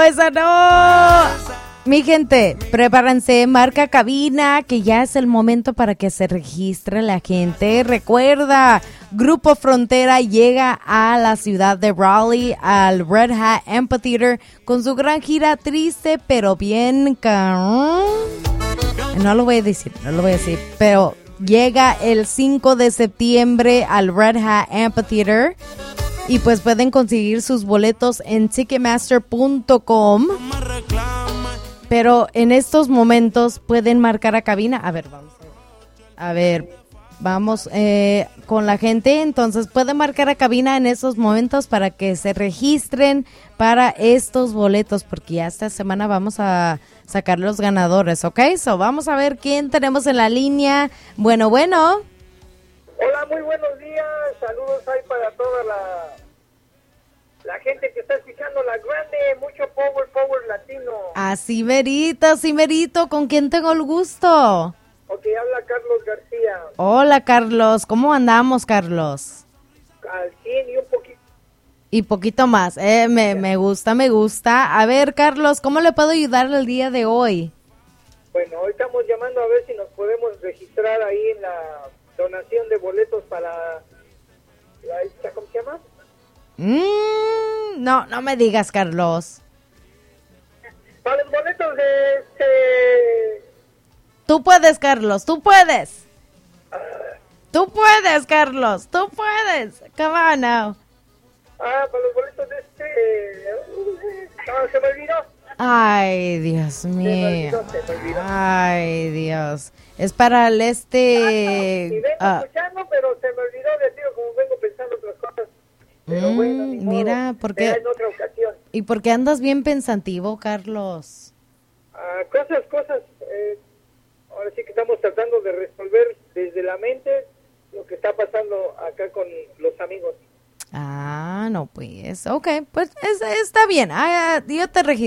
esa no. Mi gente, prepárense, marca cabina, que ya es el momento para que se registre la gente. Recuerda, Grupo Frontera llega a la ciudad de Raleigh, al Red Hat Amphitheater, con su gran gira triste, pero bien... No lo voy a decir, pero llega el 5 de septiembre al Red Hat Amphitheater. Y pues pueden conseguir sus boletos en Ticketmaster.com. Pero en estos momentos pueden marcar a cabina. Vamos con la gente. Entonces pueden marcar a cabina en estos momentos para que se registren para estos boletos, porque ya esta semana vamos a sacar los ganadores, ¿ok? So vamos a ver quién tenemos en la línea. Bueno. Hola, muy buenos días. Saludos ahí para toda la gente que está escuchando La Grande. Mucho power latino. Así merito. ¿Con quién tengo el gusto? Ok, habla Carlos García. Hola, Carlos. ¿Cómo andamos, Carlos? Al 100 y un poquito. Y poquito más. Me gusta. A ver, Carlos, ¿cómo le puedo ayudar el día de hoy? Bueno, hoy estamos llamando a ver si nos podemos registrar ahí en la donación de boletos para ¿cómo se llama? No me digas, Carlos. Para los boletos de Tú puedes, Carlos, tú puedes. Tú puedes, Carlos, tú puedes. Come on now. para los boletos de se me olvidó. Ay, Dios mío. Se me olvidó. Ay, Dios. Es para el Y vengo escuchando, pero se me olvidó decir, como vengo pensando otras cosas. Pero bueno, ni modo. Mira, ¿por qué? En otra ocasión. ¿Y por qué andas bien pensativo, Carlos? Cosas. Ahora sí que estamos tratando de resolver desde la mente lo que está pasando acá con los amigos. No, pues, ok, pues está bien. Yo te registro.